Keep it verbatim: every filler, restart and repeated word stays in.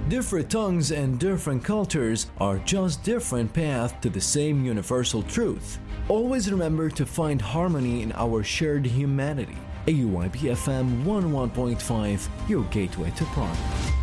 Different tongues and different cultures are just different paths to the same universal truth. Always remember to find harmony in our shared humanity. A U I B F M one oh one point five, your gateway to Prague.